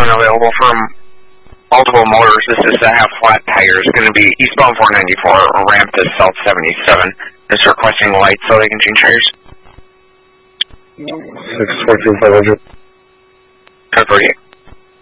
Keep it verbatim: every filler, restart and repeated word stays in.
available from multiple motors. This is to have flat tires. It's going to be eastbound four ninety-four, a ramp to South seventy-seven. It's requesting lights so they can change tires. six fourteen five hundred. Converting.